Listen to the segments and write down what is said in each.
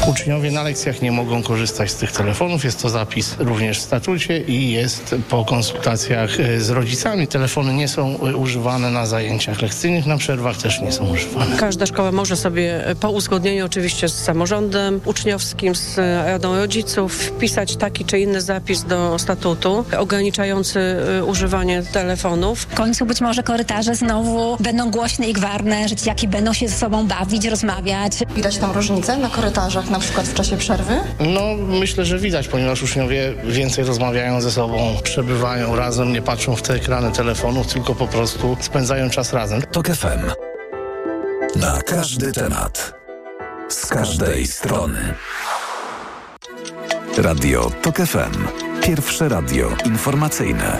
Uczniowie na lekcjach nie mogą korzystać z tych telefonów. Jest to zapis również w statucie i jest po konsultacjach z rodzicami. Telefony nie są używane na zajęciach lekcyjnych, na przerwach też nie są używane. Każda szkoła może sobie po uzgodnieniu oczywiście z samorządem uczniowskim, z radą rodziców wpisać taki czy inny zapis do statutu ograniczający używanie telefonów. W końcu być może korytarze znowu będą głośne i gwarne, że dzieciaki będą się ze sobą bawić, rozmawiać. Widać tam różnicę na korytarzach, na przykład w czasie przerwy? No, myślę, że widać, ponieważ uczniowie więcej rozmawiają ze sobą, przebywają razem, nie patrzą w te ekrany telefonów, tylko po prostu spędzają czas razem. TOK FM. Na każdy temat. Z każdej strony. Radio TOK FM. Pierwsze radio informacyjne.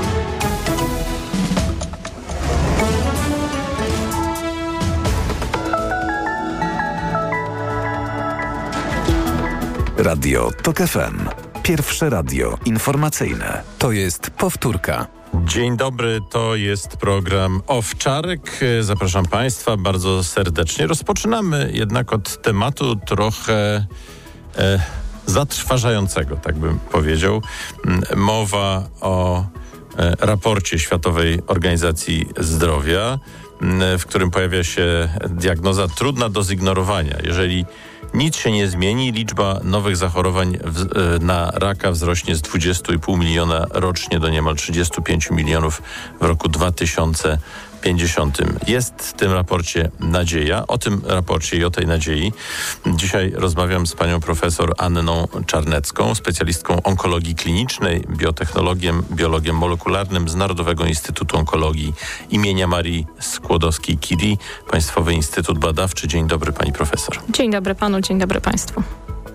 Radio TOK FM. Pierwsze radio informacyjne. To jest powtórka. Dzień dobry, to jest program Owczarek. Zapraszam Państwa bardzo serdecznie. Rozpoczynamy jednak od tematu trochę zatrważającego, tak bym powiedział. Mowa o raporcie Światowej Organizacji Zdrowia, w którym pojawia się diagnoza trudna do zignorowania. Jeżeli nic się nie zmieni, liczba nowych zachorowań na raka wzrośnie z 20,5 miliona rocznie do niemal 35 milionów w roku 2050. Jest w tym raporcie nadzieja. O tym raporcie i o tej nadziei dzisiaj rozmawiam z panią profesor Anną Czarnecką, specjalistką onkologii klinicznej, biologiem molekularnym z Narodowego Instytutu Onkologii imienia Marii Skłodowskiej-Curie, Państwowy Instytut Badawczy. Dzień dobry pani profesor. Dzień dobry panu, dzień dobry państwu.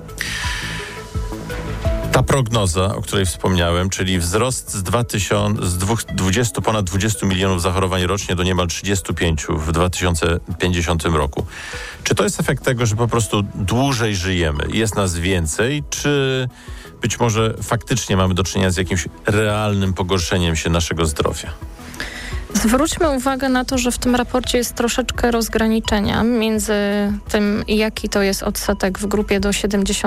Ta prognoza, o której wspomniałem, czyli wzrost z ponad 20 milionów zachorowań rocznie do niemal 35 w 2050 roku. Czy to jest efekt tego, że po prostu dłużej żyjemy, jest nas więcej, czy być może faktycznie mamy do czynienia z jakimś realnym pogorszeniem się naszego zdrowia? Zwróćmy uwagę na to, że w tym raporcie jest troszeczkę rozgraniczenia między tym, jaki to jest odsetek w grupie do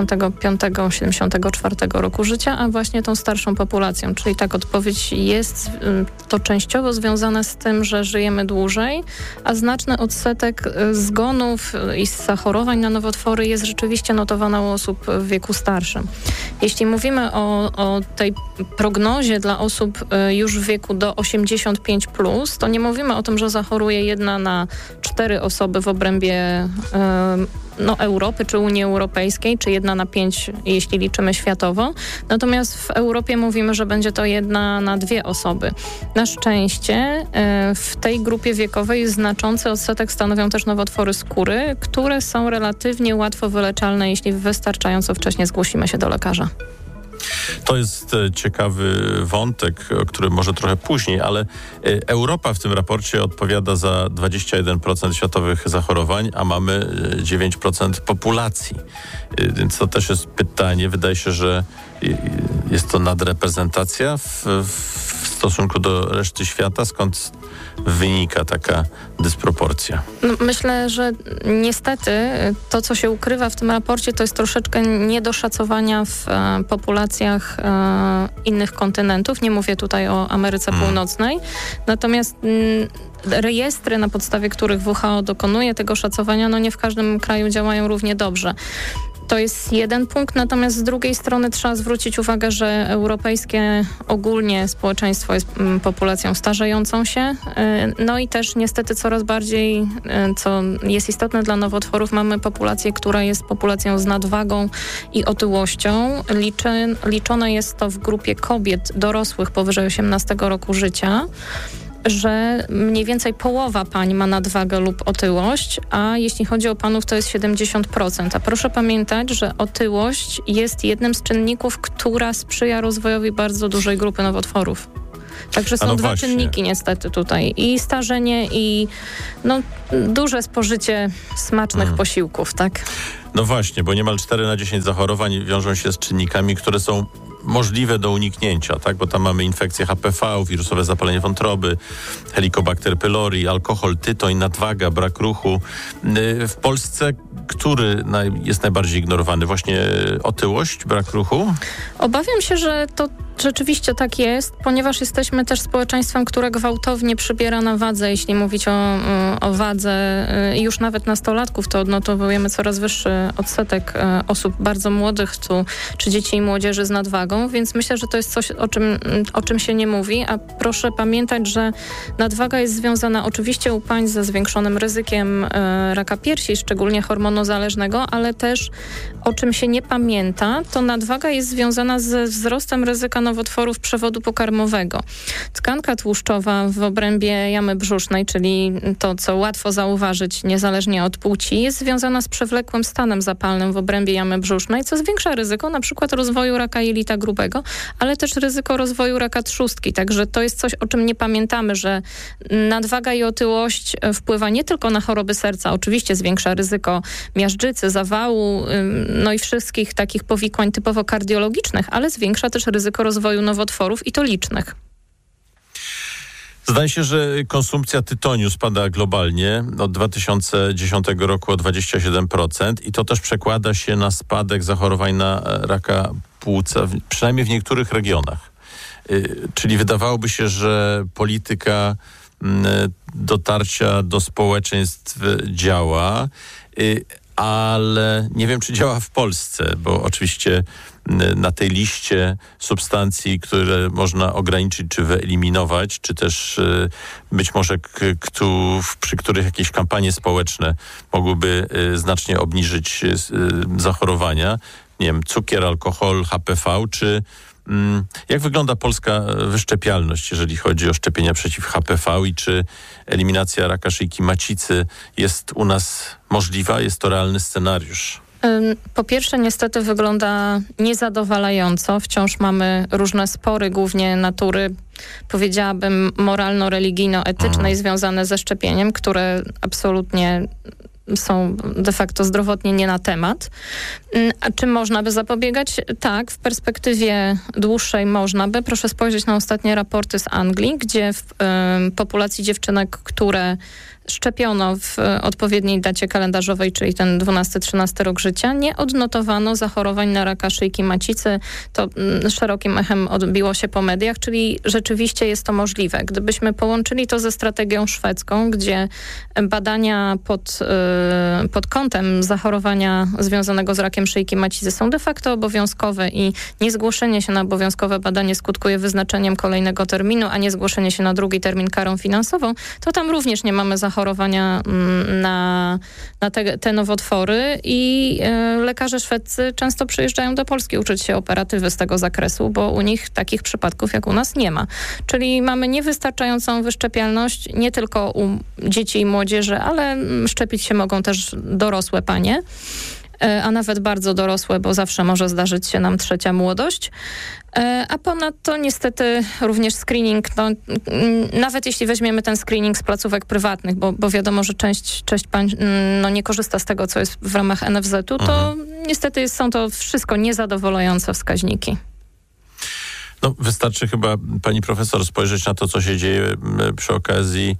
75-74 roku życia, a właśnie tą starszą populacją. Czyli tak, odpowiedź jest to częściowo związane z tym, że żyjemy dłużej, a znaczny odsetek zgonów i zachorowań na nowotwory jest rzeczywiście notowany u osób w wieku starszym. Jeśli mówimy o tej prognozie dla osób już w wieku do 85+, to nie mówimy o tym, że zachoruje 1 na 4 osoby w obrębie Europy czy Unii Europejskiej, czy 1 na 5, jeśli liczymy światowo. Natomiast w Europie mówimy, że będzie to 1 na 2 osoby. Na szczęście w tej grupie wiekowej znaczący odsetek stanowią też nowotwory skóry, które są relatywnie łatwo wyleczalne, jeśli wystarczająco wcześnie zgłosimy się do lekarza. To jest ciekawy wątek, o którym może trochę później, ale Europa w tym raporcie odpowiada za 21% światowych zachorowań, a mamy 9% populacji. Więc to też jest pytanie. Wydaje się, że jest to nadreprezentacja w stosunku do reszty świata. Skąd wynika taka dysproporcja? Myślę, że niestety to, co się ukrywa w tym raporcie, to jest troszeczkę niedoszacowania w populacjach innych kontynentów. Nie mówię tutaj o Ameryce Północnej. Natomiast rejestry, na podstawie których WHO dokonuje tego szacowania, nie w każdym kraju działają równie dobrze. To jest jeden punkt, natomiast z drugiej strony trzeba zwrócić uwagę, że europejskie ogólnie społeczeństwo jest populacją starzejącą się. I też niestety coraz bardziej, co jest istotne dla nowotworów, mamy populację, która jest populacją z nadwagą i otyłością. Liczone jest to w grupie kobiet dorosłych powyżej 18 roku życia, że mniej więcej połowa pań ma nadwagę lub otyłość, a jeśli chodzi o panów, to jest 70%. A proszę pamiętać, że otyłość jest jednym z czynników, która sprzyja rozwojowi bardzo dużej grupy nowotworów. Także są dwa właśnie. czynniki niestety tutaj. I starzenie, i duże spożycie smacznych posiłków, tak? No właśnie, bo niemal 4 na 10 zachorowań wiążą się z czynnikami, które są możliwe do uniknięcia, tak? Bo tam mamy infekcje HPV, wirusowe zapalenie wątroby, Helicobacter pylori, alkohol, tytoń, nadwaga, brak ruchu. W Polsce który jest najbardziej ignorowany? Właśnie otyłość, brak ruchu? Obawiam się, że to rzeczywiście tak jest, ponieważ jesteśmy też społeczeństwem, które gwałtownie przybiera na wadze. Jeśli mówić o wadze już nawet nastolatków, to odnotowujemy coraz wyższy odsetek osób bardzo młodych, czy dzieci i młodzieży z nadwagą, więc myślę, że to jest coś, o czym się nie mówi, a proszę pamiętać, że nadwaga jest związana oczywiście u pań ze zwiększonym ryzykiem raka piersi, szczególnie hormonozależnego, ale też o czym się nie pamięta, to nadwaga jest związana ze wzrostem ryzyka nowotworów przewodu pokarmowego. Tkanka tłuszczowa w obrębie jamy brzusznej, czyli to, co łatwo zauważyć niezależnie od płci, jest związana z przewlekłym stanem zapalnym w obrębie jamy brzusznej, co zwiększa ryzyko na przykład rozwoju raka jelita grubego, ale też ryzyko rozwoju raka trzustki. Także to jest coś, o czym nie pamiętamy, że nadwaga i otyłość wpływa nie tylko na choroby serca, oczywiście zwiększa ryzyko miażdżycy, zawału, no i wszystkich takich powikłań typowo kardiologicznych, ale zwiększa też ryzyko rozwoju nowotworów i to licznych. Zdaje się, że konsumpcja tytoniu spada globalnie od 2010 roku o 27% i to też przekłada się na spadek zachorowań na raka płuca, przynajmniej w niektórych regionach. Czyli wydawałoby się, że polityka dotarcia do społeczeństw działa, ale nie wiem, czy działa w Polsce, bo oczywiście na tej liście substancji, które można ograniczyć czy wyeliminować, czy też być może przy których jakieś kampanie społeczne mogłyby znacznie obniżyć zachorowania, nie wiem, cukier, alkohol, HPV, czy jak wygląda polska wyszczepialność, jeżeli chodzi o szczepienia przeciw HPV i czy eliminacja raka szyjki macicy jest u nas możliwa? Jest to realny scenariusz? Po pierwsze, niestety wygląda niezadowalająco. Wciąż mamy różne spory, głównie natury, powiedziałabym, moralno-religijno-etycznej związane ze szczepieniem, które absolutnie są de facto zdrowotnie nie na temat. A czy można by zapobiegać? Tak, w perspektywie dłuższej można by. Proszę spojrzeć na ostatnie raporty z Anglii, gdzie w populacji dziewczynek, które szczepiono w odpowiedniej dacie kalendarzowej, czyli ten 12-13 rok życia, nie odnotowano zachorowań na raka szyjki macicy. To szerokim echem odbiło się po mediach, czyli rzeczywiście jest to możliwe. Gdybyśmy połączyli to ze strategią szwedzką, gdzie badania pod kątem zachorowania związanego z rakiem szyjki macicy są de facto obowiązkowe i niezgłoszenie się na obowiązkowe badanie skutkuje wyznaczeniem kolejnego terminu, a niezgłoszenie się na drugi termin karą finansową, to tam również nie mamy zachorowania na te nowotwory i lekarze szwedzcy często przyjeżdżają do Polski uczyć się operatywy z tego zakresu, bo u nich takich przypadków jak u nas nie ma. Czyli mamy niewystarczającą wyszczepialność nie tylko u dzieci i młodzieży, ale szczepić się mogą też dorosłe panie, a nawet bardzo dorosłe, bo zawsze może zdarzyć się nam trzecia młodość. A ponadto niestety również screening, nawet jeśli weźmiemy ten screening z placówek prywatnych, bo wiadomo, że część pań nie korzysta z tego, co jest w ramach NFZ-u, to niestety są to wszystko niezadowalające wskaźniki. No, wystarczy chyba, pani profesor, spojrzeć na to, co się dzieje przy okazji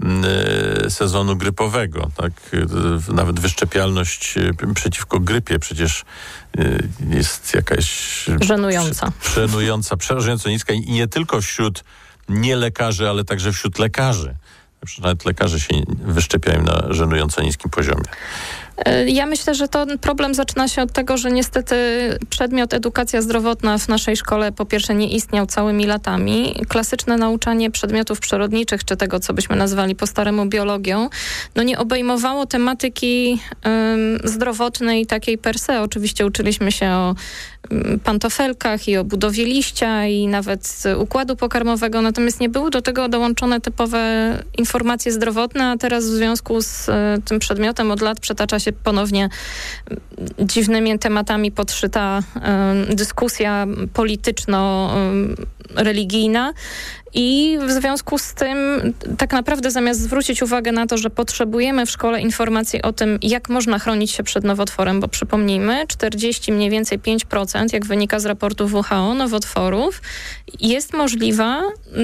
sezonu grypowego. Tak? Nawet wyszczepialność przeciwko grypie przecież jest jakaś... Żenująca, przerażająco niska i nie tylko wśród nielekarzy, ale także wśród lekarzy. Nawet lekarze się wyszczepiają na żenująco niskim poziomie. Ja myślę, że to problem zaczyna się od tego, że niestety przedmiot edukacja zdrowotna w naszej szkole po pierwsze nie istniał całymi latami. Klasyczne nauczanie przedmiotów przyrodniczych, czy tego, co byśmy nazwali po staremu biologią, nie obejmowało tematyki zdrowotnej takiej per se. Oczywiście uczyliśmy się o pantofelkach i o budowie liścia i nawet układu pokarmowego, natomiast nie były do tego dołączone typowe informacje zdrowotne, a teraz w związku z tym przedmiotem od lat przetacza się się ponownie dziwnymi tematami podszyta dyskusja polityczno-religijna. I w związku z tym tak naprawdę zamiast zwrócić uwagę na to, że potrzebujemy w szkole informacji o tym, jak można chronić się przed nowotworem, bo przypomnijmy, 40 mniej więcej 5%, jak wynika z raportu WHO, nowotworów jest możliwa,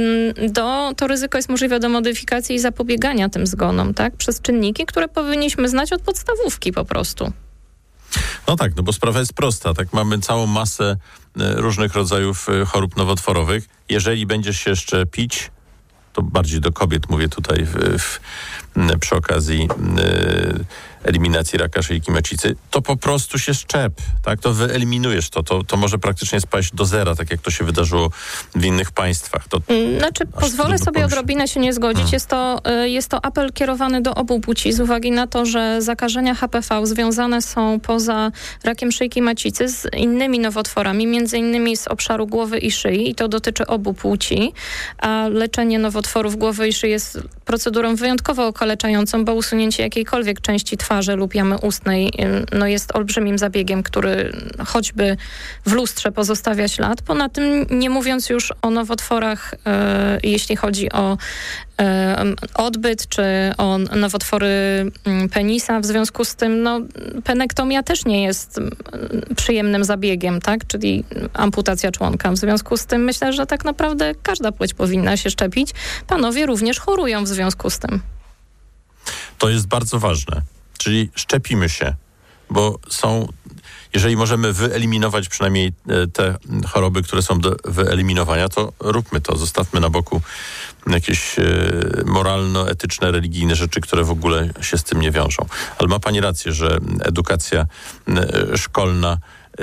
to ryzyko jest możliwe do modyfikacji i zapobiegania tym zgonom, tak? Przez czynniki, które powinniśmy znać od podstawówki po prostu. No tak, no bo sprawa jest prosta. Tak, mamy całą masę różnych rodzajów chorób nowotworowych. Jeżeli będziesz się szczepić, to bardziej do kobiet mówię tutaj przy okazji eliminacji raka szyjki macicy, to po prostu się szczep, tak? To wyeliminujesz to może praktycznie spaść do zera, tak jak to się wydarzyło w innych państwach. Pozwolę sobie odrobinę się nie zgodzić. Jest to apel kierowany do obu płci z uwagi na to, że zakażenia HPV związane są poza rakiem szyjki macicy z innymi nowotworami, między innymi z obszaru głowy i szyi i to dotyczy obu płci, a leczenie nowotworów głowy i szyi jest procedurą wyjątkowo okaleczającą, bo usunięcie jakiejkolwiek części twarzy lub jamy ustnej jest olbrzymim zabiegiem, który choćby w lustrze pozostawia ślad. Ponad tym nie mówiąc już o nowotworach, jeśli chodzi o odbyt czy o nowotwory penisa. W związku z tym penektomia też nie jest przyjemnym zabiegiem, tak? Czyli amputacja członka. W związku z tym myślę, że tak naprawdę każda płeć powinna się szczepić. Panowie również chorują w związku z tym. To jest bardzo ważne. Czyli szczepimy się, bo jeżeli możemy wyeliminować przynajmniej te choroby, które są do wyeliminowania, to róbmy to. Zostawmy na boku jakieś moralno-etyczne, religijne rzeczy, które w ogóle się z tym nie wiążą. Ale ma pani rację, że edukacja szkolna,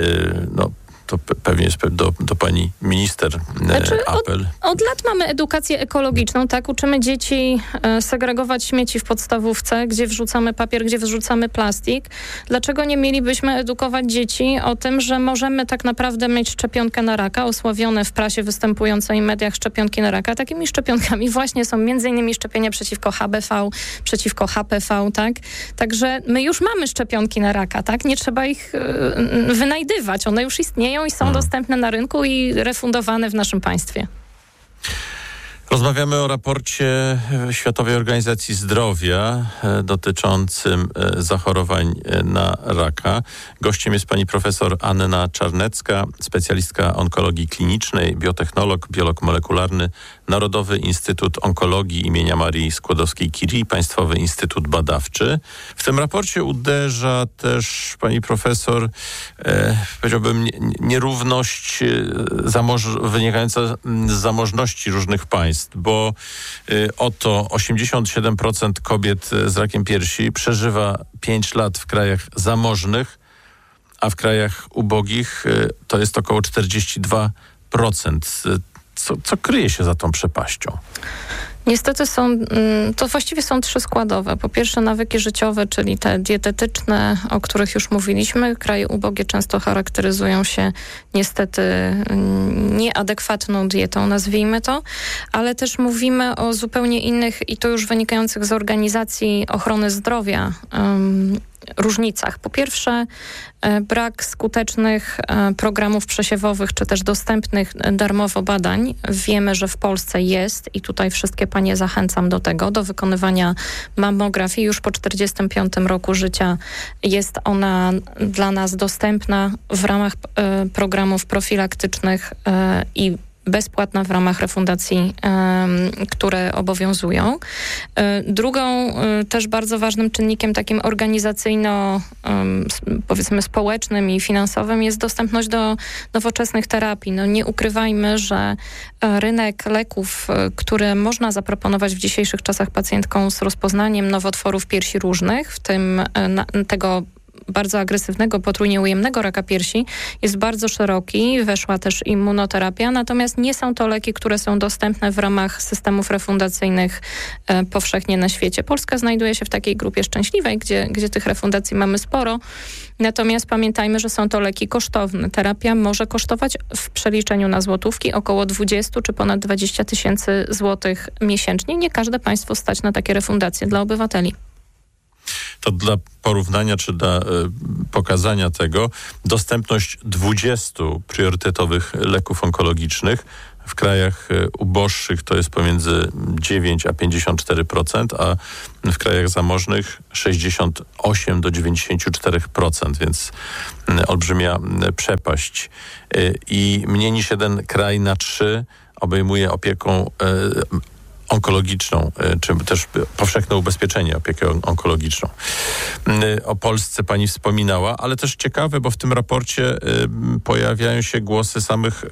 to pewnie jest do pani minister apel. Od lat mamy edukację ekologiczną, tak? Uczymy dzieci segregować śmieci w podstawówce, gdzie wrzucamy papier, gdzie wrzucamy plastik. Dlaczego nie mielibyśmy edukować dzieci o tym, że możemy tak naprawdę mieć szczepionkę na raka, osławione w prasie występującej w mediach szczepionki na raka. Takimi szczepionkami właśnie są m.in. szczepienia przeciwko HBV, przeciwko HPV, tak? Także my już mamy szczepionki na raka, tak? Nie trzeba ich wynajdywać. One już istnieją i są dostępne na rynku i refundowane w naszym państwie. Rozmawiamy o raporcie Światowej Organizacji Zdrowia dotyczącym zachorowań na raka. Gościem jest pani profesor Anna Czarnecka, specjalistka onkologii klinicznej, biotechnolog, biolog molekularny, Narodowy Instytut Onkologii imienia Marii Skłodowskiej-Curie, Państwowy Instytut Badawczy. W tym raporcie uderza też pani profesor, powiedziałbym, nierówność wynikająca z zamożności różnych państw, bo oto 87% kobiet z rakiem piersi przeżywa 5 lat w krajach zamożnych, a w krajach ubogich to jest około 42%. Co kryje się za tą przepaścią? Niestety to właściwie są 3 składowe. Po pierwsze nawyki życiowe, czyli te dietetyczne, o których już mówiliśmy. Kraje ubogie często charakteryzują się niestety nieadekwatną dietą, nazwijmy to, ale też mówimy o zupełnie innych i to już wynikających z Organizacji Ochrony Zdrowia różnicach. Po pierwsze, brak skutecznych programów przesiewowych, czy też dostępnych darmowo badań. Wiemy, że w Polsce jest i tutaj wszystkie panie zachęcam do tego, do wykonywania mammografii. Już po 45 roku życia jest ona dla nas dostępna w ramach programów profilaktycznych i bezpłatna w ramach refundacji, które obowiązują. Drugą też bardzo ważnym czynnikiem takim organizacyjno, powiedzmy społecznym i finansowym jest dostępność do nowoczesnych terapii. Nie ukrywajmy, że rynek leków, które można zaproponować w dzisiejszych czasach pacjentkom z rozpoznaniem nowotworów piersi różnych, w tym tego bardzo agresywnego, potrójnie ujemnego raka piersi jest bardzo szeroki. Weszła też immunoterapia, natomiast nie są to leki, które są dostępne w ramach systemów refundacyjnych powszechnie na świecie. Polska znajduje się w takiej grupie szczęśliwej, gdzie tych refundacji mamy sporo. Natomiast pamiętajmy, że są to leki kosztowne. Terapia może kosztować w przeliczeniu na złotówki około 20 czy ponad 20 tysięcy złotych miesięcznie. Nie każde państwo stać na takie refundacje dla obywateli. To dla porównania czy dla pokazania tego, dostępność 20 priorytetowych leków onkologicznych w krajach uboższych to jest pomiędzy 9 a 54%, a w krajach zamożnych 68 do 94%, więc olbrzymia przepaść. I mniej niż jeden kraj na 3 obejmuje opieką onkologiczną, czy też powszechne ubezpieczenie, opiekę onkologiczną. O Polsce pani wspominała, ale też ciekawe, bo w tym raporcie pojawiają się głosy samych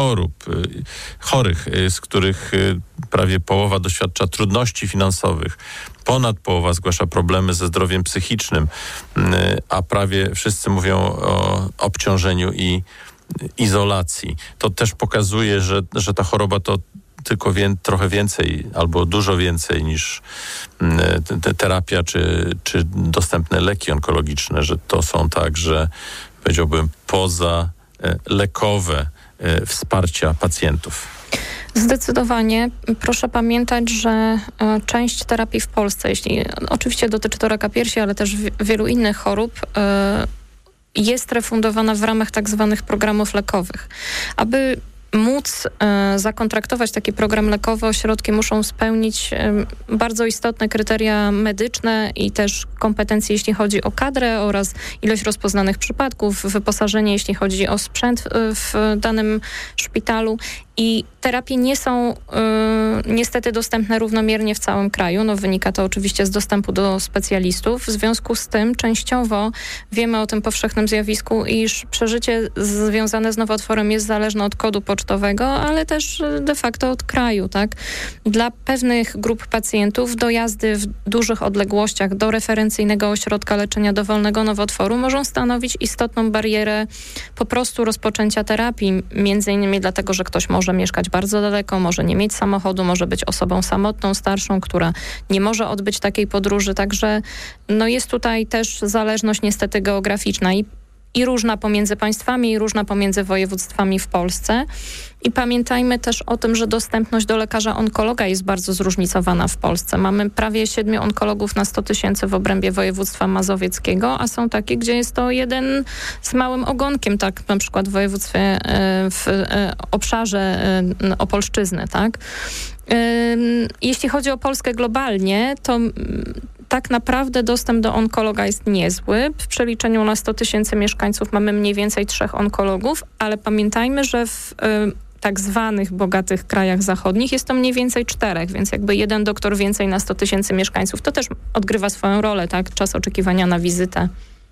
chorych, z których prawie połowa doświadcza trudności finansowych. Ponad połowa zgłasza problemy ze zdrowiem psychicznym, a prawie wszyscy mówią o obciążeniu i izolacji. To też pokazuje, że ta choroba to tylko trochę więcej albo dużo więcej niż terapia czy dostępne leki onkologiczne, że to są także, powiedziałbym, pozalekowe wsparcia pacjentów. Zdecydowanie. Proszę pamiętać, że część terapii w Polsce, jeśli oczywiście dotyczy to raka piersi, ale też wielu innych chorób, jest refundowana w ramach tak zwanych programów lekowych. Aby móc zakontraktować taki program lekowy, ośrodki muszą spełnić bardzo istotne kryteria medyczne i też kompetencje, jeśli chodzi o kadrę oraz ilość rozpoznanych przypadków, wyposażenie, jeśli chodzi o sprzęt w danym szpitalu. I terapie nie są niestety dostępne równomiernie w całym kraju. No, wynika to oczywiście z dostępu do specjalistów. W związku z tym częściowo wiemy o tym powszechnym zjawisku, iż przeżycie związane z nowotworem jest zależne od kodu pocztowego, ale też de facto od kraju, tak? Dla pewnych grup pacjentów dojazdy w dużych odległościach do referencyjnego ośrodka leczenia dowolnego nowotworu mogą stanowić istotną barierę po prostu rozpoczęcia terapii. Między innymi dlatego, że ktoś może mieszkać bardzo daleko, może nie mieć samochodu, może być osobą samotną, starszą, która nie może odbyć takiej podróży. Także no jest tutaj też zależność niestety geograficzna i różna pomiędzy państwami, i różna pomiędzy województwami w Polsce. I pamiętajmy też o tym, że dostępność do lekarza onkologa jest bardzo zróżnicowana w Polsce. Mamy prawie 7 onkologów na 100 000 w obrębie województwa mazowieckiego, a są takie, gdzie jest to jeden z małym ogonkiem, tak na przykład w województwie, w obszarze Opolszczyzny, tak? Jeśli chodzi o Polskę globalnie, to tak naprawdę dostęp do onkologa jest niezły. W przeliczeniu na 100 000 mieszkańców mamy mniej więcej 3 onkologów, ale pamiętajmy, że w tak zwanych bogatych krajach zachodnich jest to mniej więcej 4, więc jakby 1 doktor więcej na 100 000 mieszkańców. To też odgrywa swoją rolę, tak? Czas oczekiwania na wizytę.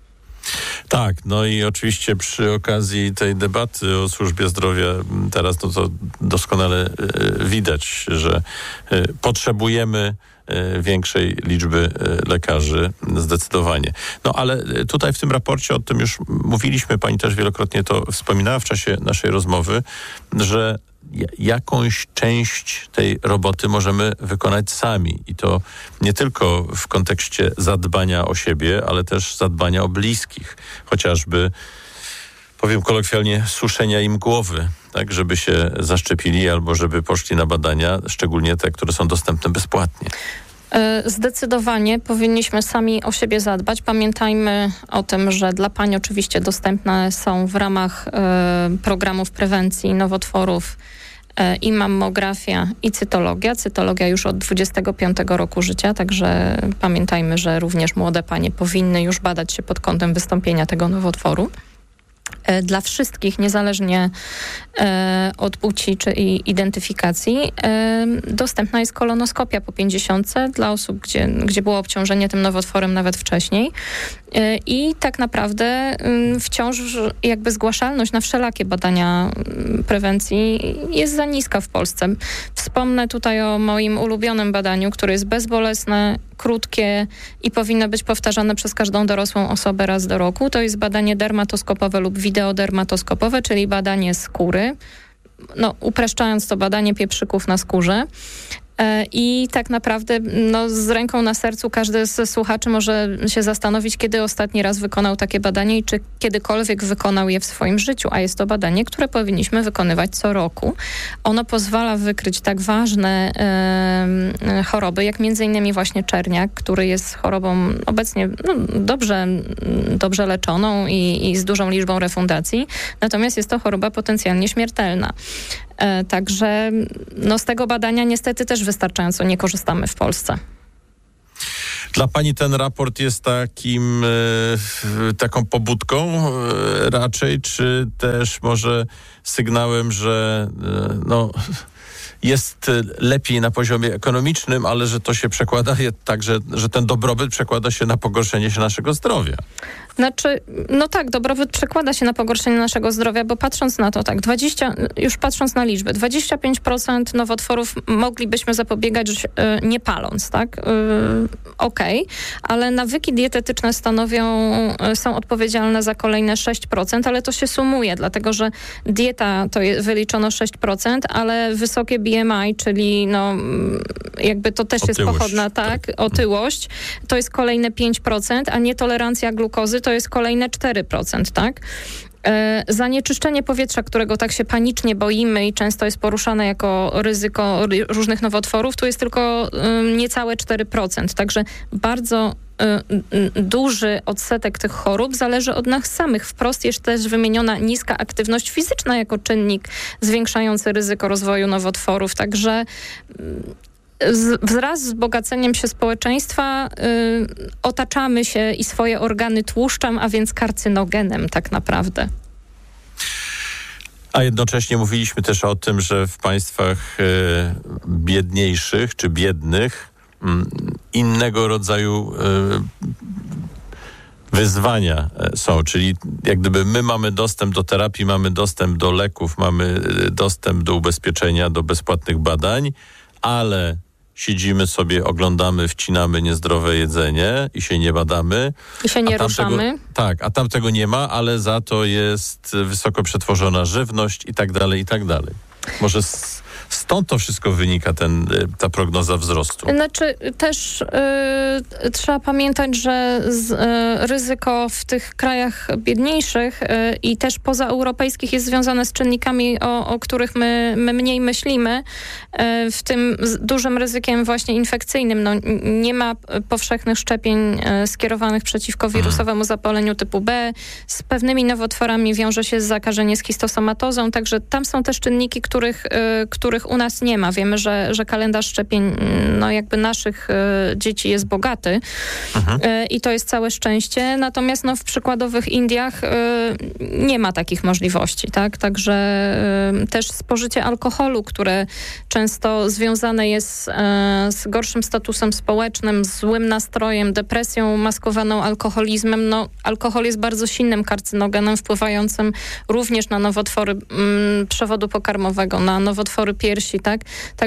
Tak, no i oczywiście przy okazji tej debaty o służbie zdrowia teraz no to doskonale widać, że potrzebujemy większej liczby lekarzy, zdecydowanie. No ale tutaj w tym raporcie o tym już mówiliśmy, pani też wielokrotnie to wspominała w czasie naszej rozmowy, że jakąś część tej roboty możemy wykonać sami. I to nie tylko w kontekście zadbania o siebie, ale też zadbania o bliskich. Chociażby, powiem kolokwialnie, suszenia im głowy, tak, żeby się zaszczepili albo żeby poszli na badania, szczególnie te, które są dostępne bezpłatnie. Zdecydowanie powinniśmy sami o siebie zadbać. Pamiętajmy o tym, że dla pań oczywiście dostępne są w ramach programów prewencji nowotworów i mammografia, i cytologia. Cytologia już od 25 roku życia, także pamiętajmy, że również młode panie powinny już badać się pod kątem wystąpienia tego nowotworu. Dla wszystkich, niezależnie od płci czy identyfikacji, dostępna jest kolonoskopia po 50 dla osób, gdzie było obciążenie tym nowotworem nawet wcześniej. I tak naprawdę wciąż jakby zgłaszalność na wszelakie badania prewencji jest za niska w Polsce. Wspomnę tutaj o moim ulubionym badaniu, które jest bezbolesne, krótkie i powinno być powtarzane przez każdą dorosłą osobę raz do roku. To jest badanie dermatoskopowe lub wideodermatoskopowe, czyli badanie skóry. No, upraszczając to, badanie pieprzyków na skórze. I tak naprawdę z ręką na sercu każdy z słuchaczy może się zastanowić, kiedy ostatni raz wykonał takie badanie i czy kiedykolwiek wykonał je w swoim życiu, a jest to badanie, które powinniśmy wykonywać co roku. Ono pozwala wykryć tak ważne choroby, jak między innymi właśnie czerniak, który jest chorobą obecnie dobrze leczoną i z dużą liczbą refundacji. Natomiast jest to choroba potencjalnie śmiertelna. Także z tego badania niestety też wystarczająco nie korzystamy w Polsce. Dla pani ten raport jest taką pobudką raczej, czy też może sygnałem, że jest lepiej na poziomie ekonomicznym, ale że to się przekłada także, że ten dobrobyt przekłada się na pogorszenie się naszego zdrowia? Znaczy, tak, dobrobyt przekłada się na pogorszenie naszego zdrowia, bo patrząc na to, już patrząc na liczby, 25% nowotworów moglibyśmy zapobiegać nie paląc, tak? Okej, ale nawyki dietetyczne są odpowiedzialne za kolejne 6%, ale to się sumuje, dlatego że dieta to wyliczono 6%, ale wysokie BMI, czyli jakby to też jest pochodna, otyłość, to jest kolejne 5%, a nietolerancja glukozy to jest kolejne 4%, tak? Zanieczyszczenie powietrza, którego tak się panicznie boimy i często jest poruszane jako ryzyko różnych nowotworów, tu jest tylko niecałe 4%. Także bardzo duży odsetek tych chorób zależy od nas samych. Wprost jest też wymieniona niska aktywność fizyczna jako czynnik zwiększający ryzyko rozwoju nowotworów. Także wraz z wzbogaceniem się społeczeństwa otaczamy się i swoje organy tłuszczem, a więc karcynogenem tak naprawdę. A jednocześnie mówiliśmy też o tym, że w państwach biedniejszych czy biednych innego rodzaju wyzwania są, czyli jak gdyby my mamy dostęp do terapii, mamy dostęp do leków, mamy dostęp do ubezpieczenia, do bezpłatnych badań, ale siedzimy sobie, oglądamy, wcinamy niezdrowe jedzenie i się nie badamy. I się nie ruszamy. A tam tego nie ma, ale za to jest wysoko przetworzona żywność i tak dalej, i tak dalej. Może stąd to wszystko wynika, ta prognoza wzrostu. Znaczy też trzeba pamiętać, że ryzyko w tych krajach biedniejszych i też pozaeuropejskich jest związane z czynnikami, o których my mniej myślimy, w tym z dużym ryzykiem właśnie infekcyjnym. Nie ma powszechnych szczepień skierowanych przeciwko wirusowemu zapaleniu typu B. Z pewnymi nowotworami wiąże się zakażenie schistosomatozą, także tam są też czynniki, których u nas nie ma. Wiemy, że kalendarz szczepień jakby naszych dzieci jest bogaty i to jest całe szczęście. Natomiast w przykładowych Indiach nie ma takich możliwości, tak? Także też spożycie alkoholu, które często związane jest z gorszym statusem społecznym, z złym nastrojem, depresją maskowaną alkoholizmem. Alkohol jest bardzo silnym karcynogenem, wpływającym również na nowotwory przewodu pokarmowego, na nowotwory piersi, tak?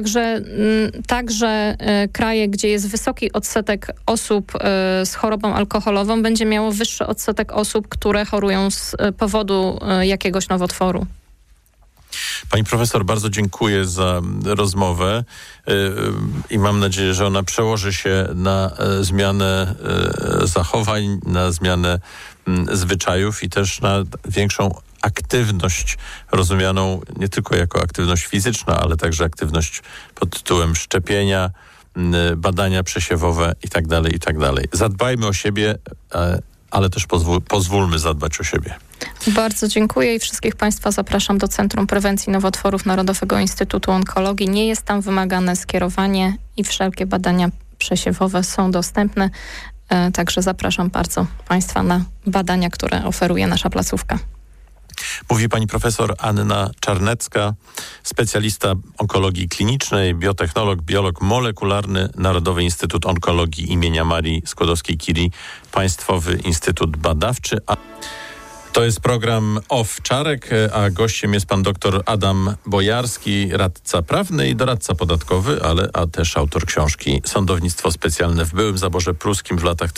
Także kraje, gdzie jest wysoki odsetek osób z chorobą alkoholową, będzie miało wyższy odsetek osób, które chorują z powodu jakiegoś nowotworu. Pani profesor, bardzo dziękuję za rozmowę i mam nadzieję, że ona przełoży się na zmianę zachowań, na zmianę zwyczajów i też na większą aktywność rozumianą nie tylko jako aktywność fizyczna, ale także aktywność pod tytułem szczepienia, badania przesiewowe i tak dalej, i tak dalej. Zadbajmy o siebie, ale też pozwólmy zadbać o siebie. Bardzo dziękuję i wszystkich Państwa zapraszam do Centrum Prewencji Nowotworów Narodowego Instytutu Onkologii. Nie jest tam wymagane skierowanie i wszelkie badania przesiewowe są dostępne. Także zapraszam bardzo Państwa na badania, które oferuje nasza placówka. Mówi pani profesor Anna Czarnecka, specjalista onkologii klinicznej, biotechnolog, biolog molekularny, Narodowy Instytut Onkologii imienia Marii Skłodowskiej-Curie, Państwowy Instytut Badawczy. To jest program Owczarek, a gościem jest pan dr Adam Bojarski, radca prawny i doradca podatkowy, a też autor książki Sądownictwo specjalne w byłym zaborze pruskim w latach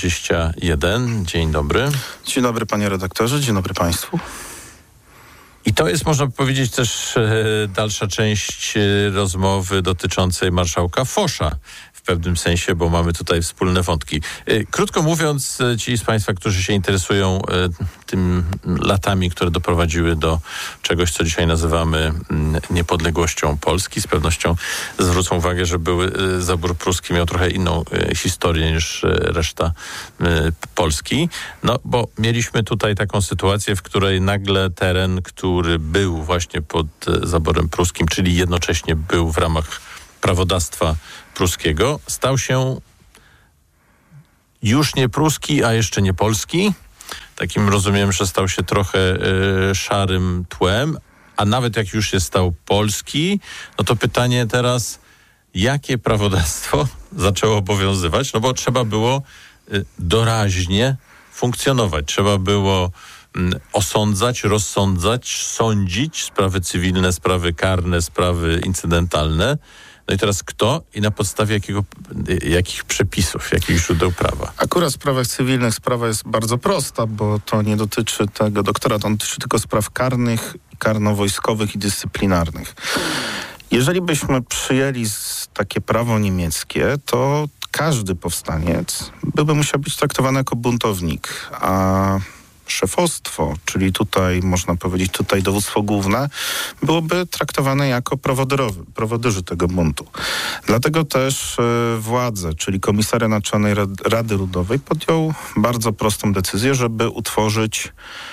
1919-1921. Dzień dobry. Dzień dobry panie redaktorze, dzień dobry państwu. I to jest, można powiedzieć, też dalsza część rozmowy dotyczącej marszałka Fosza w pewnym sensie, bo mamy tutaj wspólne wątki. Krótko mówiąc, ci z Państwa, którzy się interesują tym latami, które doprowadziły do czegoś, co dzisiaj nazywamy niepodległością Polski, z pewnością zwrócą uwagę, że zabór pruski miał trochę inną historię niż reszta Polski. No, bo mieliśmy tutaj taką sytuację, w której nagle teren, który był właśnie pod zaborem pruskim, czyli jednocześnie był w ramach prawodawstwa pruskiego, stał się już nie pruski, a jeszcze nie polski. Takim rozumiem, że stał się trochę szarym tłem, a nawet jak już się stał polski, no to pytanie teraz, jakie prawodawstwo zaczęło obowiązywać? No bo trzeba było doraźnie funkcjonować. Trzeba było osądzać, rozsądzać, sądzić sprawy cywilne, sprawy karne, sprawy incydentalne. No i teraz kto i na podstawie jakich przepisów, jakich źródeł prawa? Akurat w sprawach cywilnych sprawa jest bardzo prosta, bo to nie dotyczy tego doktora, to dotyczy tylko spraw karnych, karno-wojskowych i dyscyplinarnych. Jeżeli byśmy przyjęli takie prawo niemieckie, to każdy powstaniec by musiał być traktowany jako buntownik, a szefostwo, czyli tutaj można powiedzieć dowództwo główne, byłoby traktowane jako prowodyrzy tego buntu. Dlatego też władze, czyli Komisariat Naczelnej Rady Ludowej podjął bardzo prostą decyzję, żeby utworzyć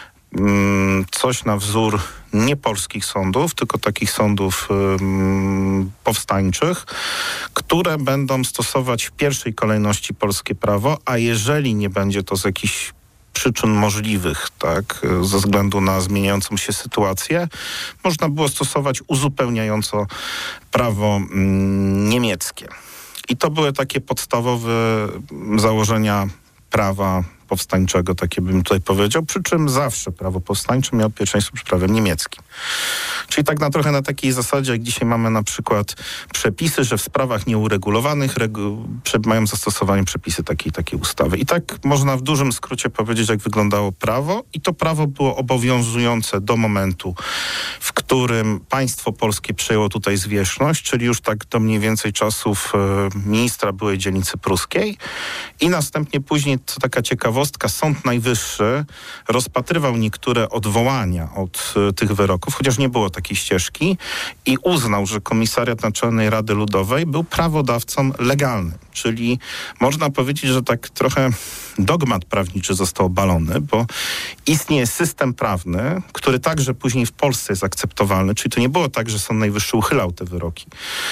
coś na wzór nie polskich sądów, tylko takich sądów powstańczych, które będą stosować w pierwszej kolejności polskie prawo, a jeżeli nie będzie to z jakichś przyczyn możliwych, tak, ze względu na zmieniającą się sytuację, można było stosować uzupełniająco prawo niemieckie. I to były takie podstawowe założenia prawa powstańczego, takie bym tutaj powiedział, przy czym zawsze prawo powstańcze miało pierwszeństwo przed prawem niemieckim. Czyli tak trochę na takiej zasadzie, jak dzisiaj mamy na przykład przepisy, że w sprawach nieuregulowanych mają zastosowanie przepisy takiej ustawy. I tak można w dużym skrócie powiedzieć, jak wyglądało prawo i to prawo było obowiązujące do momentu, w którym państwo polskie przejęło tutaj zwierzchność, czyli już tak do mniej więcej czasów ministra byłej dzielnicy pruskiej i następnie później, to taka ciekawostka, Sąd Najwyższy rozpatrywał niektóre odwołania od tych wyroków, chociaż nie było takiej ścieżki i uznał, że Komisariat Naczelnej Rady Ludowej był prawodawcą legalnym. Czyli można powiedzieć, że tak trochę dogmat prawniczy został obalony, bo istnieje system prawny, który także później w Polsce jest akceptowalny, czyli to nie było tak, że Sąd Najwyższy uchylał te wyroki,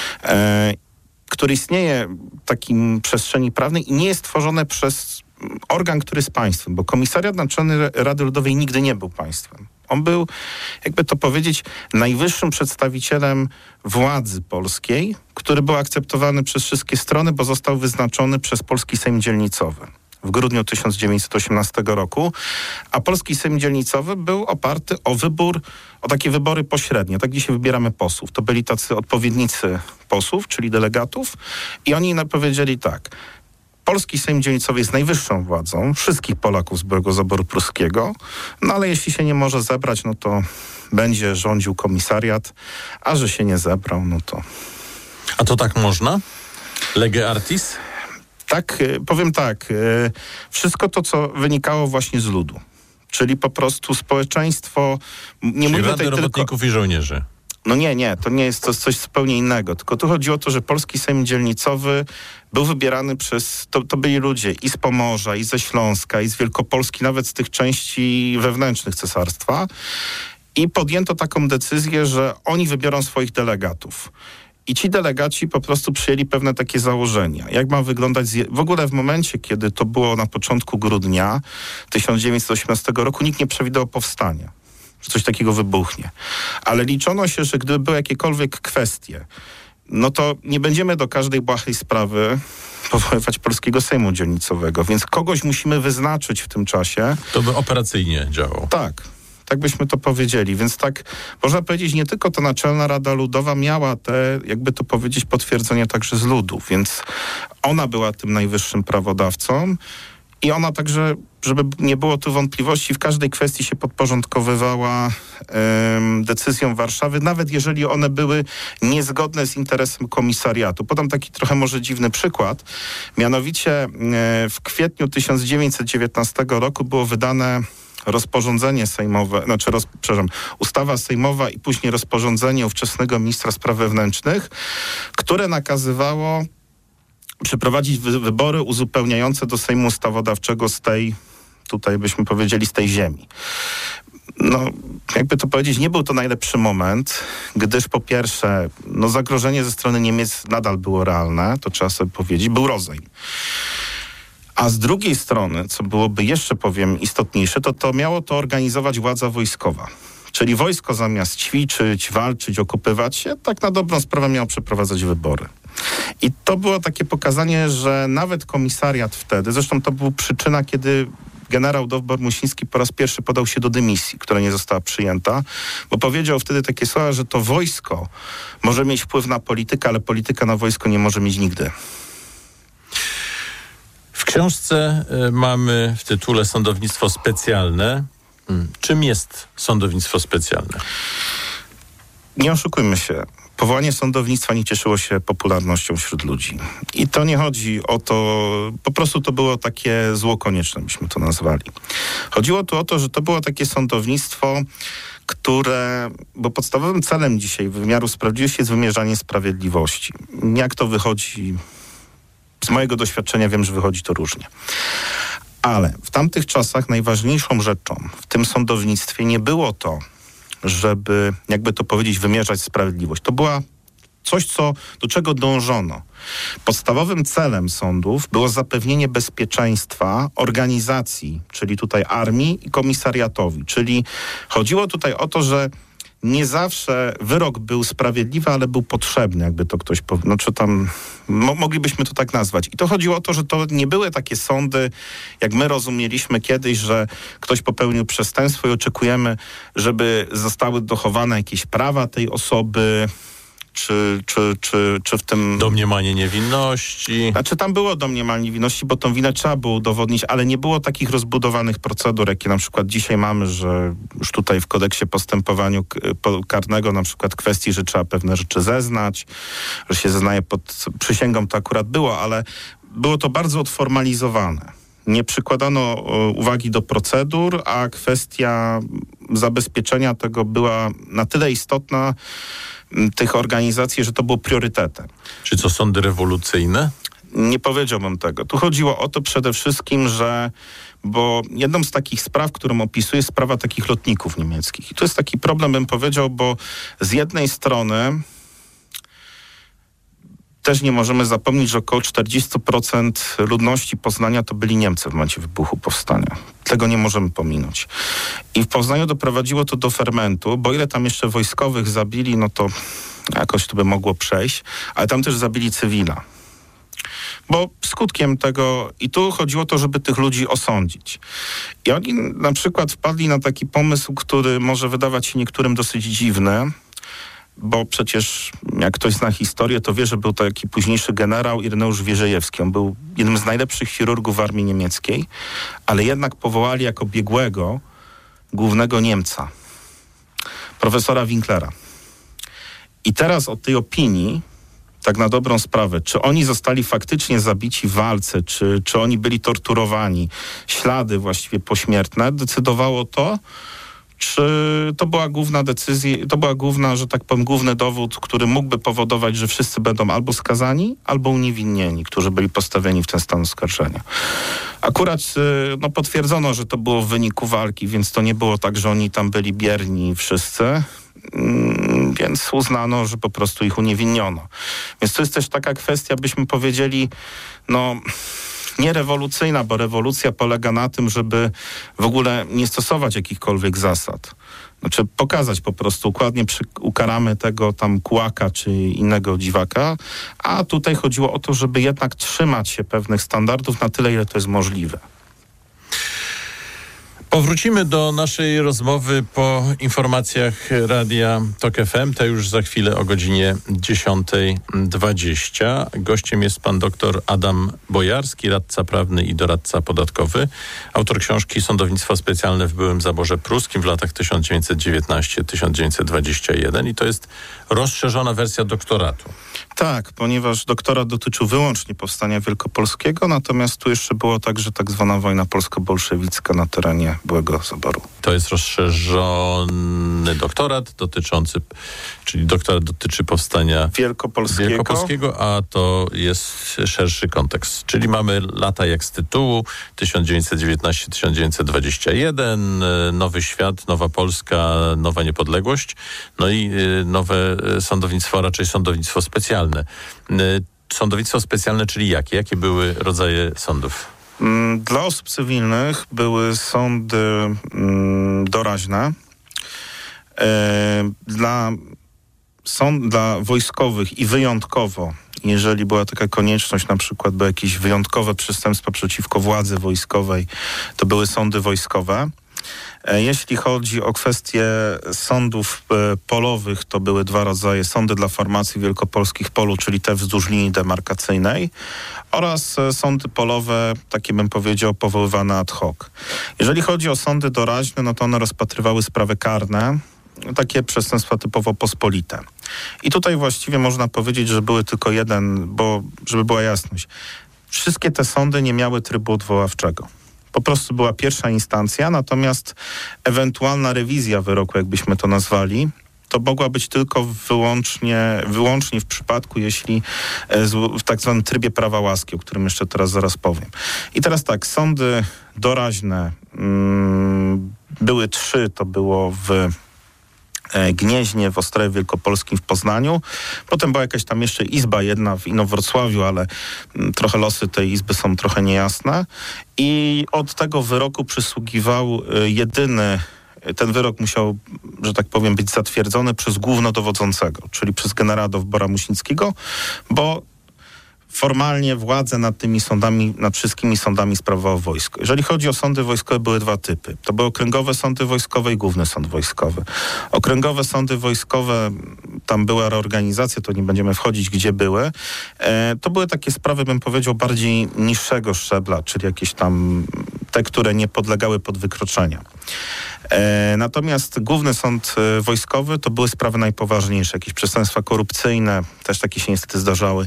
który istnieje w takim przestrzeni prawnej i nie jest tworzone przez organ, który jest państwem, bo Komisariat Naczelnej Rady Ludowej nigdy nie był państwem. On był, jakby to powiedzieć, najwyższym przedstawicielem władzy polskiej, który był akceptowany przez wszystkie strony, bo został wyznaczony przez Polski Sejm Dzielnicowy w grudniu 1918 roku, a Polski Sejm Dzielnicowy był oparty o takie wybory pośrednie. Tak dzisiaj wybieramy posłów. To byli tacy odpowiednicy posłów, czyli delegatów i oni powiedzieli tak: Polski Sejm Dzielnicowy jest najwyższą władzą wszystkich Polaków z byłego zaboru pruskiego, no ale jeśli się nie może zebrać, no to będzie rządził komisariat, a że się nie zebrał, no to... A to tak można? Lege artis? Tak, powiem tak, wszystko to, co wynikało właśnie z ludu, czyli po prostu społeczeństwo... Czyli Rady Robotników i Żołnierzy. No nie, to nie jest coś zupełnie innego, tylko tu chodzi o to, że Polski Sejm Dzielnicowy był wybierany to byli ludzie i z Pomorza, i ze Śląska, i z Wielkopolski, nawet z tych części wewnętrznych cesarstwa i podjęto taką decyzję, że oni wybiorą swoich delegatów. I ci delegaci po prostu przyjęli pewne takie założenia. Jak ma wyglądać... W ogóle w momencie, kiedy to było na początku grudnia 1918 roku, nikt nie przewidywał powstania, że coś takiego wybuchnie. Ale liczono się, że gdyby były jakiekolwiek kwestie, no to nie będziemy do każdej błahej sprawy powoływać Polskiego Sejmu Dzielnicowego, więc kogoś musimy wyznaczyć w tym czasie. To by operacyjnie działało. Tak byśmy to powiedzieli. Więc tak można powiedzieć, nie tylko ta Naczelna Rada Ludowa miała te, jakby to powiedzieć, potwierdzenie także z ludu, więc ona była tym najwyższym prawodawcą I ona także, żeby nie było tu wątpliwości, w każdej kwestii się podporządkowywała decyzjom Warszawy, nawet jeżeli one były niezgodne z interesem komisariatu. Podam taki trochę może dziwny przykład. Mianowicie w kwietniu 1919 roku było wydane rozporządzenie sejmowe, ustawa sejmowa i później rozporządzenie ówczesnego ministra spraw wewnętrznych, które nakazywało przeprowadzić wybory uzupełniające do Sejmu Ustawodawczego z tej, tutaj byśmy powiedzieli, z tej ziemi. No, jakby to powiedzieć, nie był to najlepszy moment, gdyż po pierwsze, zagrożenie ze strony Niemiec nadal było realne, to trzeba sobie powiedzieć, był rozejm. A z drugiej strony, co byłoby jeszcze, powiem, istotniejsze, to miało to organizować władza wojskowa. Czyli wojsko zamiast ćwiczyć, walczyć, okupywać się, tak na dobrą sprawę miało przeprowadzać wybory. I to było takie pokazanie, że nawet komisariat wtedy, zresztą to była przyczyna, kiedy generał Dowbor-Muśnicki po raz pierwszy podał się do dymisji, która nie została przyjęta, bo powiedział wtedy takie słowa, że to wojsko może mieć wpływ na politykę, ale polityka na wojsko nie może mieć nigdy. W książce mamy w tytule Sądownictwo specjalne. Czym jest sądownictwo specjalne? Nie oszukujmy się. Powołanie sądownictwa nie cieszyło się popularnością wśród ludzi. I to nie chodzi o to, po prostu to było takie zło konieczne, byśmy to nazwali. Chodziło tu o to, że to było takie sądownictwo, bo podstawowym celem dzisiaj wymiaru sprawiedliwości jest wymierzanie sprawiedliwości. Jak to wychodzi? Z mojego doświadczenia wiem, że wychodzi to różnie. Ale w tamtych czasach najważniejszą rzeczą w tym sądownictwie nie było to, żeby, jakby to powiedzieć, wymierzać sprawiedliwość. To była coś, do czego dążono. Podstawowym celem sądów było zapewnienie bezpieczeństwa organizacji, czyli tutaj armii i komisariatowi. Czyli chodziło tutaj o to, że nie zawsze wyrok był sprawiedliwy, ale był potrzebny, jakby to ktoś powiedział. Moglibyśmy to tak nazwać. I to chodziło o to, że to nie były takie sądy, jak my rozumieliśmy kiedyś, że ktoś popełnił przestępstwo i oczekujemy, żeby zostały dochowane jakieś prawa tej osoby, czy w tym... Domniemanie niewinności. Znaczy tam było domniemanie niewinności, bo tą winę trzeba było udowodnić, ale nie było takich rozbudowanych procedur, jakie na przykład dzisiaj mamy, że już tutaj w kodeksie postępowania karnego na przykład kwestii, że trzeba pewne rzeczy zeznać, że się zeznaje pod przysięgą, to akurat było, ale było to bardzo odformalizowane. Nie przykładano uwagi do procedur, a kwestia zabezpieczenia tego była na tyle istotna, tych organizacji, że to było priorytetem. Czy to sądy rewolucyjne? Nie powiedziałbym tego. Tu chodziło o to przede wszystkim, bo jedną z takich spraw, którą opisuję, jest sprawa takich lotników niemieckich. I to jest taki problem, bym powiedział, bo z jednej strony też nie możemy zapomnieć, że około 40% ludności Poznania to byli Niemcy w momencie wybuchu powstania. Tego nie możemy pominąć. I w Poznaniu doprowadziło to do fermentu, bo ile tam jeszcze wojskowych zabili, no to jakoś to by mogło przejść, ale tam też zabili cywila. Bo skutkiem tego, i tu chodziło o to, żeby tych ludzi osądzić. I oni na przykład wpadli na taki pomysł, który może wydawać się niektórym dosyć dziwny, bo przecież jak ktoś zna historię, to wie, że był to taki późniejszy generał Ireneusz Wierzejewski. On był jednym z najlepszych chirurgów armii niemieckiej, ale jednak powołali jako biegłego głównego Niemca, profesora Winklera. I teraz od tej opinii, tak na dobrą sprawę, czy oni zostali faktycznie zabici w walce, czy oni byli torturowani, ślady właściwie pośmiertne, decydowało to, czy to była główna decyzja, to była główna, że tak powiem, główny dowód, który mógłby powodować, że wszyscy będą albo skazani, albo uniewinnieni, którzy byli postawieni w ten stan oskarżenia. Akurat potwierdzono, że to było w wyniku walki, więc to nie było tak, że oni tam byli bierni wszyscy, więc uznano, że po prostu ich uniewinniono. Więc to jest też taka kwestia, byśmy powiedzieli, nie rewolucyjna, bo rewolucja polega na tym, żeby w ogóle nie stosować jakichkolwiek zasad. Znaczy pokazać po prostu, układnie ukaramy tego tam kłaka czy innego dziwaka, a tutaj chodziło o to, żeby jednak trzymać się pewnych standardów na tyle, ile to jest możliwe. Powrócimy do naszej rozmowy po informacjach Radia Tok FM. Te już za chwilę o godzinie 10:20. Gościem jest pan dr Adam Bojarski, radca prawny i doradca podatkowy. Autor książki Sądownictwo specjalne w byłym zaborze pruskim w latach 1919-1921. I to jest rozszerzona wersja doktoratu. Tak, ponieważ doktorat dotyczył wyłącznie powstania wielkopolskiego, natomiast tu jeszcze było także tak zwana wojna polsko-bolszewicka na terenie byłego zaboru. To jest rozszerzony doktorat czyli doktorat dotyczy powstania wielkopolskiego, a to jest szerszy kontekst. Czyli mamy lata jak z tytułu 1919-1921, Nowy Świat, Nowa Polska, Nowa Niepodległość, no i nowe sądownictwo, a raczej sądownictwo specjalne. Sądownictwo specjalne, czyli jakie? Jakie były rodzaje sądów? Dla osób cywilnych były sądy doraźne. Dla wojskowych i wyjątkowo, jeżeli była taka konieczność, na przykład by jakieś wyjątkowe przestępstwa przeciwko władzy wojskowej, to były sądy wojskowe. Jeśli chodzi o kwestie sądów polowych, to były dwa rodzaje. Sądy dla formacji wielkopolskich polu, czyli te wzdłuż linii demarkacyjnej, oraz sądy polowe, takie bym powiedział, powoływane ad hoc. Jeżeli chodzi o sądy doraźne, no to one rozpatrywały sprawy karne, takie przestępstwa typowo pospolite. I tutaj właściwie można powiedzieć, że były tylko jeden, bo żeby była jasność, wszystkie te sądy nie miały trybu odwoławczego. Po prostu była pierwsza instancja, natomiast ewentualna rewizja wyroku, jakbyśmy to nazwali, to mogła być tylko wyłącznie w przypadku, jeśli w tak zwanym trybie prawa łaski, o którym jeszcze teraz zaraz powiem. I teraz tak, sądy doraźne były 3, to było w Gnieźnie, w Ostrowie Wielkopolskim, w Poznaniu. Potem była jakaś tam jeszcze izba jedna w Inowrocławiu, ale trochę losy tej izby są trochę niejasne. I od tego wyroku przysługiwał ten wyrok musiał, że tak powiem, być zatwierdzony przez głównodowodzącego, czyli przez generała Dowbora Muśnickiego, bo formalnie władzę nad tymi sądami, nad wszystkimi sądami sprawowało wojsko. Jeżeli chodzi o sądy wojskowe, były 2 typy. To były okręgowe sądy wojskowe i główny sąd wojskowy. Okręgowe sądy wojskowe, tam była reorganizacja, to nie będziemy wchodzić, gdzie były. To były takie sprawy, bym powiedział, bardziej niższego szczebla, czyli jakieś tam te, które nie podlegały pod wykroczenia. Natomiast główny sąd wojskowy to były sprawy najpoważniejsze, jakieś przestępstwa korupcyjne, też takie się niestety zdarzały,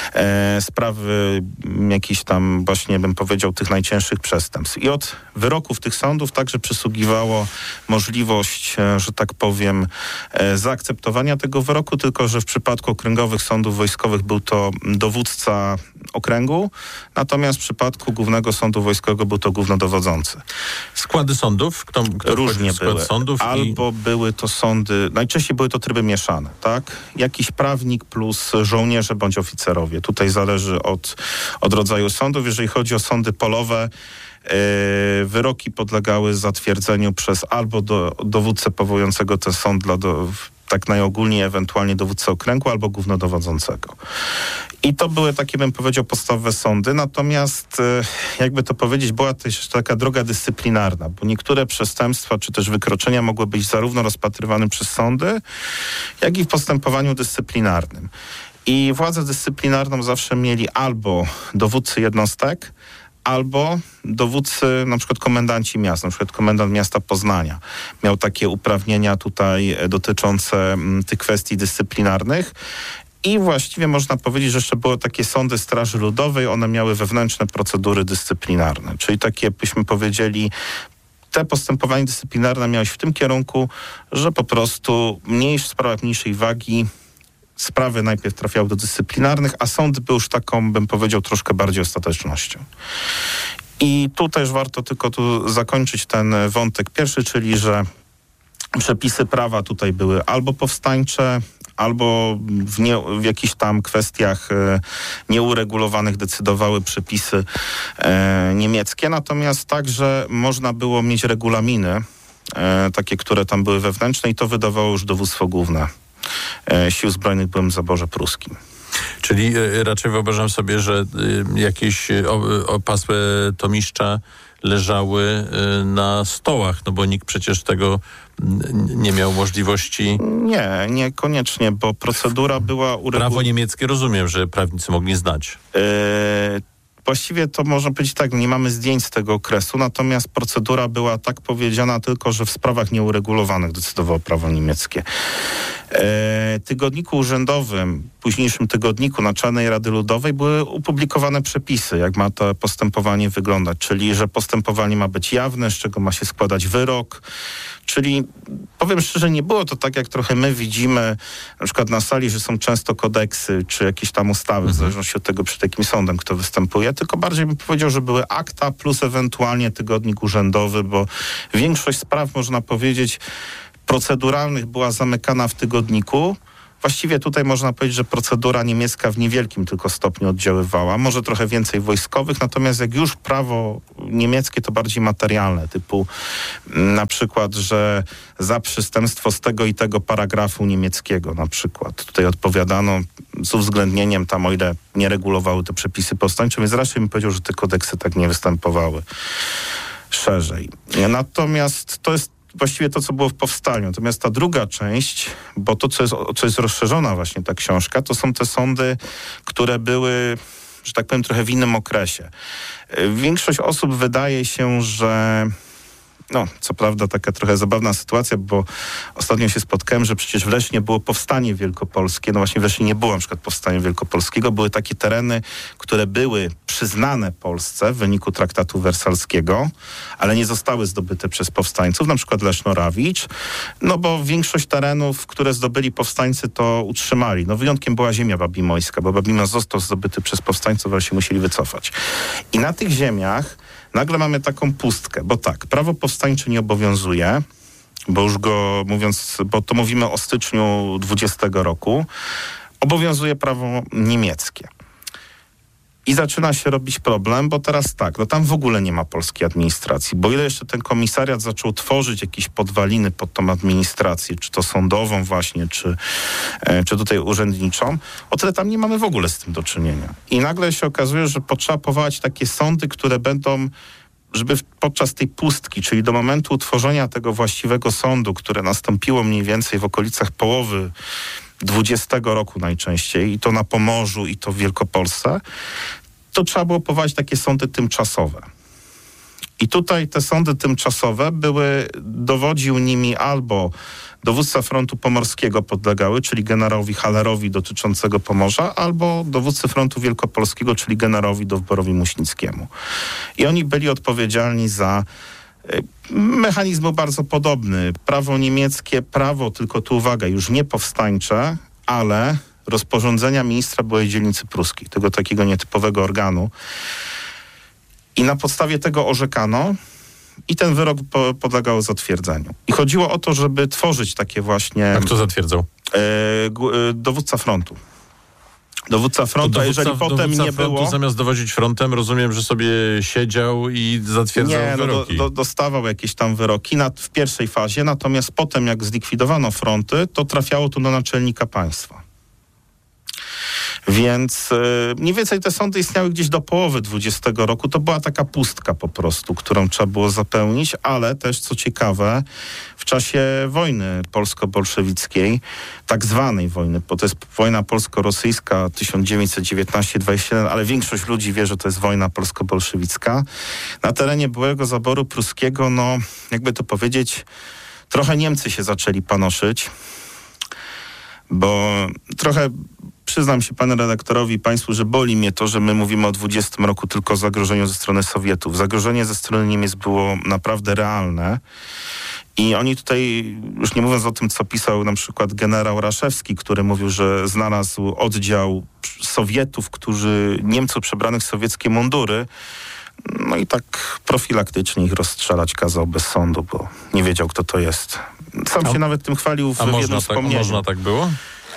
sprawy jakieś tam właśnie, bym powiedział, tych najcięższych przestępstw. I od wyroków tych sądów także przysługiwało możliwość, że tak powiem, zaakceptowania tego wyroku, tylko że w przypadku okręgowych sądów wojskowych był to dowódca okręgu, natomiast w przypadku głównego sądu wojskowego był to głównodowodzący. Składy sądów? Kto różnie były. Sądów albo były to sądy, najczęściej były to tryby mieszane, tak? Jakiś prawnik plus żołnierze bądź oficerowie. Tutaj zależy od rodzaju sądów. Jeżeli chodzi o sądy polowe, wyroki podlegały zatwierdzeniu przez albo dowódcę powołującego ten sąd tak najogólniej, ewentualnie dowódcę okręgu albo głównodowodzącego. I to były takie, bym powiedział, podstawowe sądy, natomiast jakby to powiedzieć, była też taka droga dyscyplinarna, bo niektóre przestępstwa czy też wykroczenia mogły być zarówno rozpatrywane przez sądy, jak i w postępowaniu dyscyplinarnym. I władzę dyscyplinarną zawsze mieli albo dowódcy jednostek, albo dowódcy, na przykład komendanci miast, na przykład komendant miasta Poznania miał takie uprawnienia tutaj dotyczące tych kwestii dyscyplinarnych. I właściwie można powiedzieć, że jeszcze były takie sądy Straży Ludowej, one miały wewnętrzne procedury dyscyplinarne, czyli takie, byśmy powiedzieli, te postępowania dyscyplinarne miały się w tym kierunku, że po prostu w sprawach mniejszej wagi sprawy najpierw trafiały do dyscyplinarnych, a sąd był już taką, bym powiedział, troszkę bardziej ostatecznością. I tu też warto tylko zakończyć ten wątek pierwszy, czyli że przepisy prawa tutaj były albo powstańcze, albo w jakichś tam kwestiach nieuregulowanych decydowały przepisy niemieckie. Natomiast także można było mieć regulaminy, takie, które tam były wewnętrzne i to wydawało już dowództwo główne Sił Zbrojnych w byłym zaborze pruskim. Czyli raczej wyobrażam sobie, że jakieś opasłe tomiszcza leżały na stołach, no bo nikt przecież tego nie miał możliwości. Niekoniecznie, bo procedura była Prawo niemieckie rozumiem, że prawnicy mogli znać. Właściwie to można powiedzieć tak, nie mamy zdjęć z tego okresu, natomiast procedura była tak powiedziana tylko, że w sprawach nieuregulowanych decydowało prawo niemieckie. Tygodniku urzędowym, późniejszym tygodniku Naczelnej Rady Ludowej były opublikowane przepisy, jak ma to postępowanie wyglądać, czyli że postępowanie ma być jawne, z czego ma się składać wyrok. Czyli powiem szczerze, nie było to tak, jak trochę my widzimy na przykład na sali, że są często kodeksy czy jakieś tam ustawy, w zależności od tego, przed jakim sądem kto występuje, tylko bardziej bym powiedział, że były akta plus ewentualnie tygodnik urzędowy, bo większość spraw, można powiedzieć, proceduralnych była zamykana w tygodniku. Właściwie tutaj można powiedzieć, że procedura niemiecka w niewielkim tylko stopniu oddziaływała, może trochę więcej wojskowych, natomiast jak już prawo niemieckie to bardziej materialne, typu na przykład, że za przestępstwo z tego i tego paragrafu niemieckiego na przykład. Tutaj odpowiadano z uwzględnieniem tam, o ile nie regulowały te przepisy powstańcze, więc raczej bym powiedział, że te kodeksy tak nie występowały szerzej. Natomiast to jest właściwie to, co było w powstaniu. Natomiast ta druga część, bo to, co jest rozszerzona właśnie ta książka, to są te sądy, które były, że tak powiem, trochę w innym okresie. Większość osób wydaje się, że co prawda taka trochę zabawna sytuacja, bo ostatnio się spotkałem, że przecież w Lesznie było powstanie wielkopolskie. No właśnie w Lesznie nie było na przykład powstania wielkopolskiego. Były takie tereny, które były przyznane Polsce w wyniku traktatu wersalskiego, ale nie zostały zdobyte przez powstańców, na przykład Leszno-Rawicz, bo większość terenów, które zdobyli powstańcy, to utrzymali. Wyjątkiem była ziemia babimojska, bo Babimos został zdobyty przez powstańców, ale się musieli wycofać. I na tych ziemiach nagle mamy taką pustkę, bo tak, prawo powstańcze nie obowiązuje, bo to mówimy o styczniu 20 roku, obowiązuje prawo niemieckie. I zaczyna się robić problem, bo teraz tak, tam w ogóle nie ma polskiej administracji, bo ile jeszcze ten komisariat zaczął tworzyć jakieś podwaliny pod tą administrację, czy to sądową właśnie, czy tutaj urzędniczą, o tyle tam nie mamy w ogóle z tym do czynienia. I nagle się okazuje, że potrzeba powołać takie sądy, które będą, żeby podczas tej pustki, czyli do momentu utworzenia tego właściwego sądu, które nastąpiło mniej więcej w okolicach połowy 20 roku najczęściej, i to na Pomorzu, i to w Wielkopolsce, to trzeba było powołać takie sądy tymczasowe. I tutaj te sądy tymczasowe dowodził nimi albo dowódca frontu pomorskiego podlegały, czyli generałowi Hallerowi dotyczącego Pomorza, albo dowódcy frontu wielkopolskiego, czyli generałowi Dowborowi Muśnickiemu. I oni byli odpowiedzialni za mechanizm był bardzo podobny. Prawo niemieckie, tylko tu uwaga, już nie powstańcze, ale rozporządzenia ministra byłej dzielnicy pruskiej, tego takiego nietypowego organu. I na podstawie tego orzekano i ten wyrok podlegał zatwierdzeniu. I chodziło o to, żeby tworzyć takie właśnie... A kto zatwierdzał? Dowódca frontu. Dowódca frontu, a jeżeli potem nie było... Zamiast dowodzić frontem, rozumiem, że sobie siedział i zatwierdzał wyroki. Dostawał jakieś tam wyroki w pierwszej fazie, natomiast potem jak zlikwidowano fronty, to trafiało to do naczelnika państwa. Więc mniej więcej te sądy istniały gdzieś do połowy 20 roku. To była taka pustka po prostu, którą trzeba było zapełnić, ale też, co ciekawe, w czasie wojny polsko-bolszewickiej, tak zwanej wojny, bo to jest wojna polsko-rosyjska 1919-21, ale większość ludzi wie, że to jest wojna polsko-bolszewicka. Na terenie byłego zaboru pruskiego, jakby to powiedzieć, trochę Niemcy się zaczęli panoszyć, bo trochę... Przyznam się panu redaktorowi i państwu, że boli mnie to, że my mówimy o 20 roku tylko o zagrożeniu ze strony Sowietów. Zagrożenie ze strony Niemiec było naprawdę realne i oni tutaj, już nie mówiąc o tym, co pisał na przykład generał Raszewski, który mówił, że znalazł oddział Sowietów, Niemców przebranych w sowieckie mundury, i tak profilaktycznie ich rozstrzelać kazał bez sądu, bo nie wiedział, kto to jest. Sam się nawet tym chwalił w jednym wspomnieniu. A można tak było?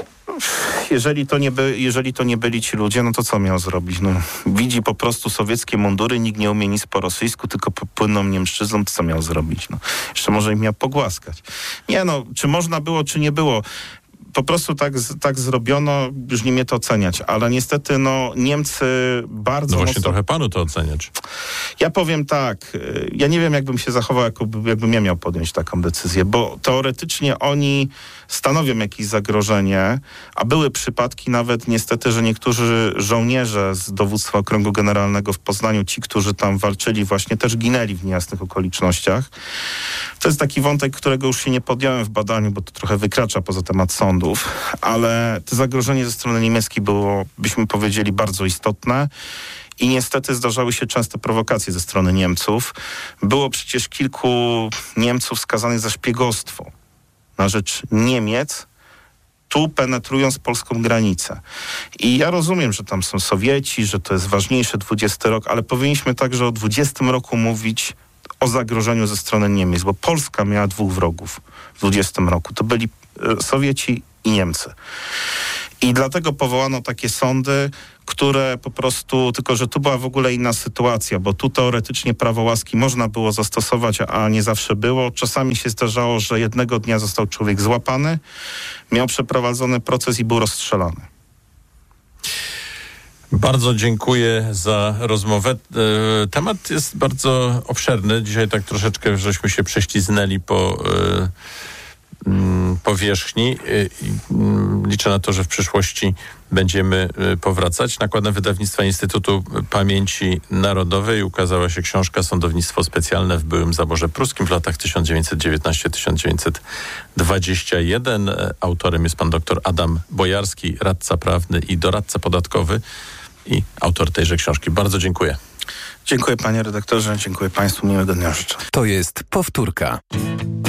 Jeżeli to nie byli ci ludzie, to co miał zrobić? Widzi po prostu sowieckie mundury, nikt nie umie nic po rosyjsku, tylko płynną niemszczyzną, to co miał zrobić? Jeszcze może ich miał pogłaskać. Nie, czy można było, czy nie było? po prostu tak zrobiono, już nie mnie to oceniać, ale niestety Niemcy bardzo No właśnie mocno... trochę panu to oceniać. Ja powiem tak, ja nie wiem, jakbym się zachował, jakbym ja miał podjąć taką decyzję, bo teoretycznie oni stanowią jakieś zagrożenie, a były przypadki nawet niestety, że niektórzy żołnierze z dowództwa Okręgu Generalnego w Poznaniu, ci, którzy tam walczyli, właśnie też ginęli w niejasnych okolicznościach. To jest taki wątek, którego już się nie podjąłem w badaniu, bo to trochę wykracza poza temat sądów, ale to zagrożenie ze strony niemieckiej było, byśmy powiedzieli, bardzo istotne. I niestety zdarzały się częste prowokacje ze strony Niemców. Było przecież kilku Niemców skazanych za szpiegostwo na rzecz Niemiec, tu penetrując polską granicę. I ja rozumiem, że tam są Sowieci, że to jest ważniejsze 20 rok, ale powinniśmy także o 20 roku mówić o zagrożeniu ze strony Niemiec, bo Polska miała 2 wrogów w 20 roku. To byli Sowieci i Niemcy. I dlatego powołano takie sądy, które po prostu, tylko że tu była w ogóle inna sytuacja, bo tu teoretycznie prawo łaski można było zastosować, a nie zawsze było. Czasami się zdarzało, że jednego dnia został człowiek złapany, miał przeprowadzony proces i był rozstrzelany. Bardzo dziękuję za rozmowę. Temat jest bardzo obszerny. Dzisiaj tak troszeczkę żeśmy się prześliznęli po powierzchni. Liczę na to, że w przyszłości będziemy powracać. Nakładem wydawnictwa Instytutu Pamięci Narodowej ukazała się książka Sądownictwo specjalne w byłym zaborze pruskim w latach 1919-1921. Autorem jest pan dr Adam Bojarski, radca prawny i doradca podatkowy i autor tejże książki. Bardzo dziękuję. Dziękuję panie redaktorze, dziękuję państwu, miłego dnia życzę. To jest powtórka.